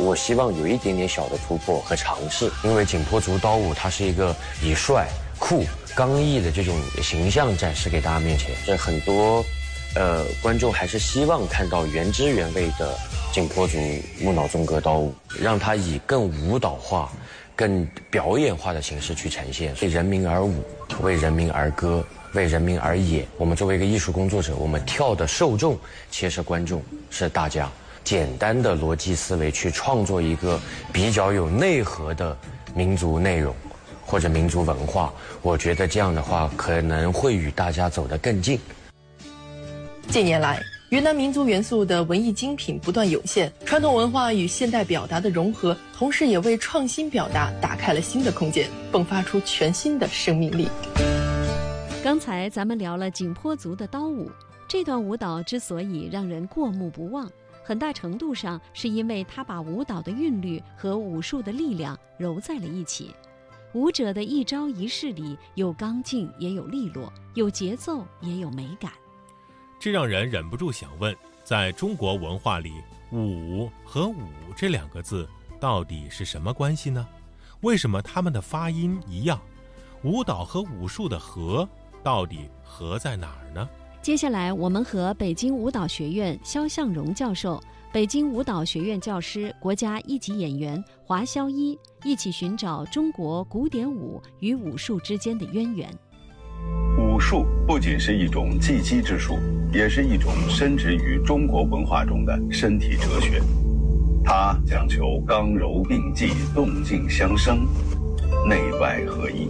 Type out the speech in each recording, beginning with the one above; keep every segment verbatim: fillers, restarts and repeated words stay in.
我希望有一点点小的突破和尝试，因为景颇族刀舞它是一个以帅、酷、刚毅的这种形象展示给大家面前，这很多呃观众还是希望看到原汁原味的景颇族木脑纵歌刀舞，让它以更舞蹈化、更表演化的形式去呈现，为人民而舞，为人民而歌，为人民而演。我们作为一个艺术工作者，我们跳的受众其实是观众，是大家。简单的逻辑思维去创作一个比较有内核的民族内容或者民族文化，我觉得这样的话可能会与大家走得更近。 近年来，云南民族元素的文艺精品不断涌现，传统文化与现代表达的融合，同时也为创新表达打开了新的空间，迸发出全新的生命力。 刚才咱们聊了景颇族的刀舞，这段舞蹈之所以让人过目不忘，很大程度上是因为它把舞蹈的韵律和武术的力量揉在了一起。舞者的一招一式里有刚劲也有利落，有节奏也有美感。 这让人忍不住想问，在中国文化里，舞和舞这两个字到底是什么关系呢？为什么它们的发音一样？舞蹈和武术的和到底和在哪儿呢？ 接下来我们和北京舞蹈学院肖向荣教授、北京舞蹈学院教师、国家一级演员华潇一一起寻找中国古典舞与武术之间的渊源。 武术不仅是一种技击之术，也是一种深植于中国文化中的身体哲学。它讲求刚柔并济、动静相生、内外合一。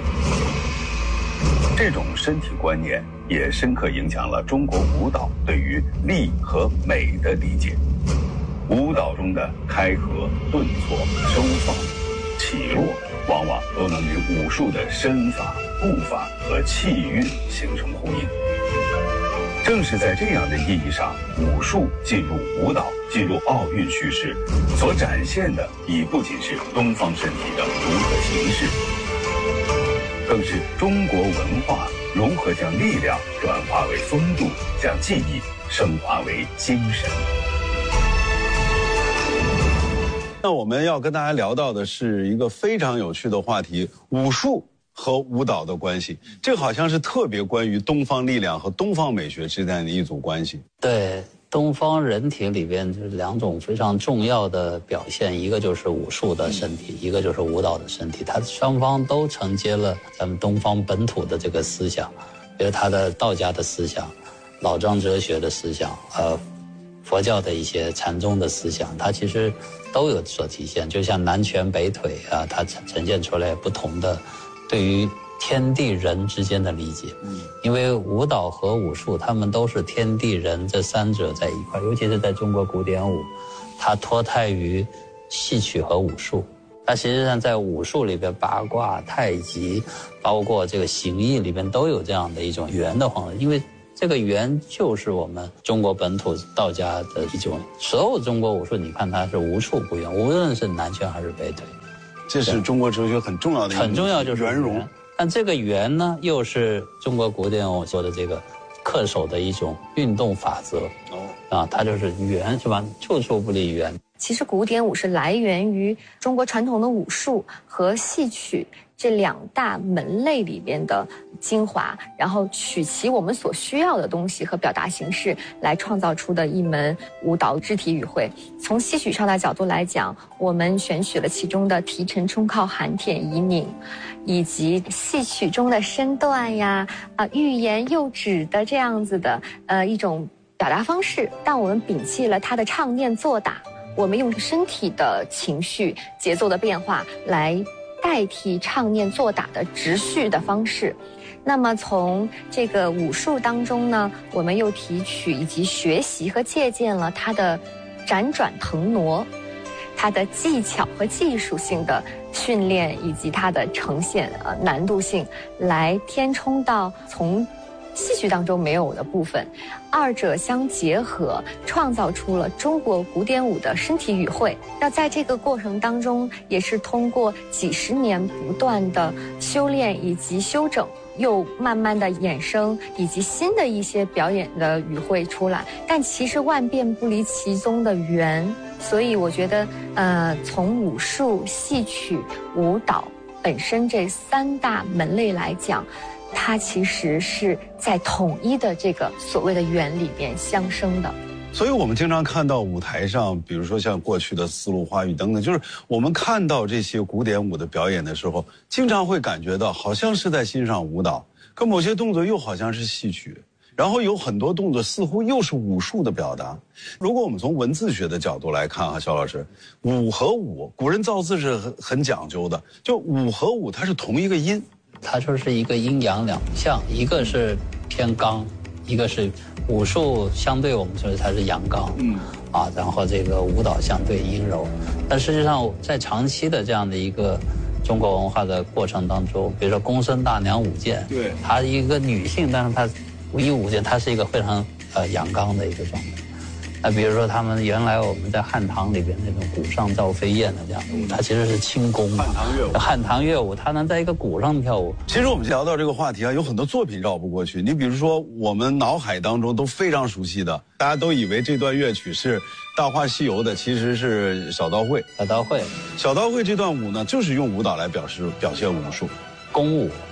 这种身体观念也深刻影响了中国舞蹈对于力和美的理解。舞蹈中的开合、顿挫、收放、起落，往往都能与武术的身法、步法和气韵形成呼应。正是在这样的意义上，武术进入舞蹈、进入奥运叙事，所展现的已不仅是东方身体的独特形式，更是中国文化如何将力量转化为风度，将技艺升华为精神。 那我们要跟大家聊到的是一个非常有趣的话题，武术和舞蹈的关系。这好像是特别关于东方力量和东方美学之间的一组关系。 对，东方人体里边就是两种非常重要的表现，一个就是武术的身体，一个就是舞蹈的身体。它双方都承接了咱们东方本土的这个思想，比如他的道家的思想、老庄哲学的思想，呃，佛教的一些禅宗的思想，它其实都有所体现。就像南拳北腿啊，它呈现出来不同的对于天地人之间的理解。嗯，因为舞蹈和武术，他们都是天地人这三者在一块，尤其是在中国古典舞，它脱胎于戏曲和武术。它实际上在武术里边，八卦、太极，包括这个形意里边都有这样的一种圆的方式，因为这个圆就是我们中国本土道家的一种，所有中国武术你看它是无处不用，无论是南拳还是北腿， 这是中国哲学很重要的一个很重要，就是圆融。 但这个圆呢，又是中国古典舞说的这个恪守的一种运动法则。哦，啊，它就是圆，是吧？处处不离圆。 其实古典舞是来源于中国传统的武术和戏曲这两大门类里边的精华，然后取其我们所需要的东西和表达形式来创造出的一门舞蹈肢体语汇。从戏曲上的角度来讲，我们选取了其中的提陈冲靠含舔移拧，以及戏曲中的身段呀、啊、呃、欲言又止的这样子的呃一种表达方式，但我们摒弃了它的唱念做打，我们用身体的情绪、节奏的变化来代替唱念做打的直叙的方式。那么从这个武术当中呢，我们又提取以及学习和借鉴了它的辗转腾挪，它的技巧和技术性的训练，以及它的呈现呃难度性，来填充到从戏曲当中没有的部分，二者相结合，创造出了中国古典舞的身体语汇。那在这个过程当中，也是通过几十年不断的修炼以及修整，又慢慢的衍生以及新的一些表演的语汇出来。但其实万变不离其宗的圆， 所以我觉得，呃，从武术、戏曲、舞蹈本身这三大门类来讲，它其实是在统一的这个所谓的圆里面相生的。 所以我们经常看到舞台上，比如说像过去的丝路花语等等，就是我们看到这些古典舞的表演的时候，经常会感觉到好像是在欣赏舞蹈，可某些动作又好像是戏曲，然后有很多动作似乎又是武术的表达。如果我们从文字学的角度来看哈，肖老师，武和武，古人造字是很很讲究的，就武和武它是同一个音， 它就是一个阴阳两象，一个是偏刚，一个是武术相对我们说它是阳刚，嗯，啊，然后这个舞蹈相对阴柔。但实际上在长期的这样的一个中国文化的过程当中，比如说宫生大娘舞剑，对，她一个女性，但是她一舞剑，她是一个非常呃阳刚的一个状态。那比如说他们原来我们在汉唐里边那种鼓上赵飞燕的这样的舞，它其实是轻功，汉唐乐舞，汉唐乐舞，它能在一个鼓上跳舞。 其实我们聊到这个话题啊，有很多作品绕不过去。你比如说我们脑海当中都非常熟悉的，大家都以为这段乐曲是《大话西游》的，其实是小刀会。 小刀会， 小刀会这段舞呢，就是用舞蹈来表示表现武术。 弓舞